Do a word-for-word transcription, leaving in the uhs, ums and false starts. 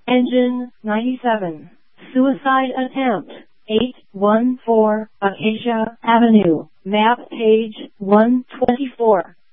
Engine ninety-seven. Suicide attempt. eight one four Acacia Avenue. Map page one twenty-four.